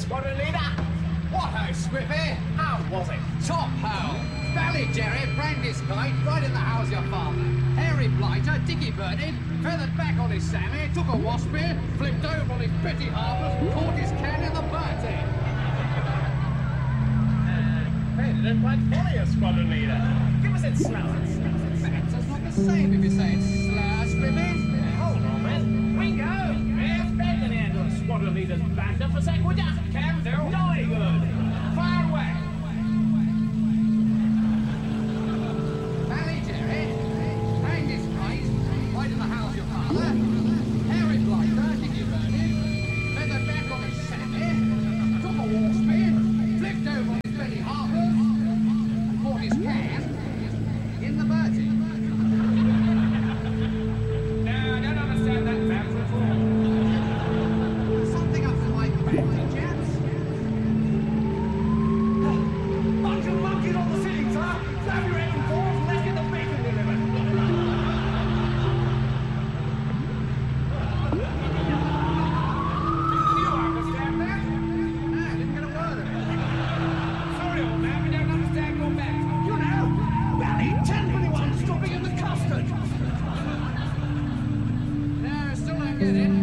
Squadron leader. What ho, Squiffy? How was it? Top ho! Valley Jerry, Brandis Kite, right in the house your father. Harry Blighter, Dicky Birdie, feathered back on his Sammy, took a wasp spear, flipped over on his Betty Harpers, caught his can in the Bertie. They didn't quite follow you, Squadron leader. Give us its smell. That's not the same if you say it's slur, Squiffy. Hold on, man. Wingo! Here's Ben in the end of the Squadron leader's banter for sec. Would ya? Can do. Jolly good. Fire away. Valley Jerry, Brandis Kite, right in the house your father. Harry Blighter, Dicky Birdie, feathered back on his Sammy, took a wasp spear, flipped over on his Betty Harpers, and caught his can in the Bertie. No, I don't understand that banter at all. Something up to my back, chaps. Bunch of monkeys on the ceiling, sir. Grab your apron forms and let's get the bacon delivered. Do you understand that? No, I didn't get a word of it. Sorry, old man, we don't understand your banter. You know, Valley 1021 stopping in the custard. No, still don't get it.